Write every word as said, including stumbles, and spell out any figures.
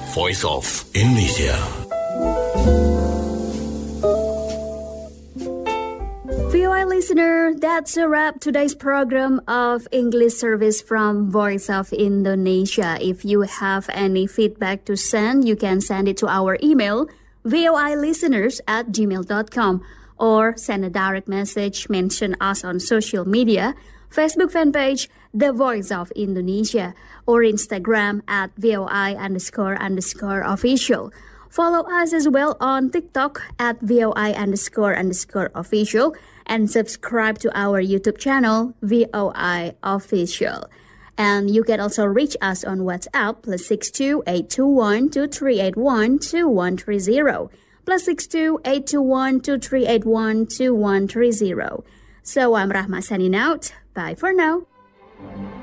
Voice of Indonesia. V O I listener, that's a wrap today's program of English service from Voice of Indonesia. If you have any feedback to send, you can send it to our email, voilisteners at gmail dot com, or send a direct message, mention us on social media, Facebook fan page, The Voice of Indonesia, or Instagram at VOI underscore underscore official. Follow us as well on TikTok at VOI underscore underscore official, and subscribe to our YouTube channel, V O I Official. And you can also reach us on WhatsApp, plus six two eight two one two three eight one two one three zero, plus six two eight two one two three eight one two one three zero. So I'm Rahma signing out. Bye for now.